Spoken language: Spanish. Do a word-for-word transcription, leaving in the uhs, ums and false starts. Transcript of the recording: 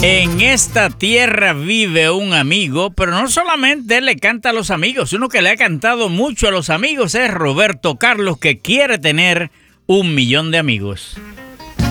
En esta tierra vive un amigo, pero no solamente él le canta a los amigos, uno que le ha cantado mucho a los amigos es Roberto Carlos, que quiere tener un millón de amigos.